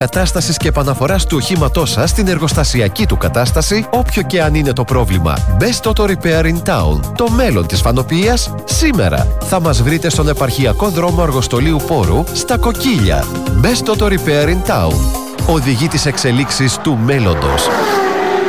Κατάστασης και επαναφοράς του οχήματός σας στην εργοστασιακή του κατάσταση, όποιο και αν είναι το πρόβλημα. Best Auto Repair in Town. Το μέλλον της φανοποιίας σήμερα. Θα μας βρείτε στον επαρχιακό δρόμο Αργοστολίου Πόρου, στα Κοκκίλια. Best Auto Repair in Town. Οδηγεί τις εξελίξεις του μέλλοντος.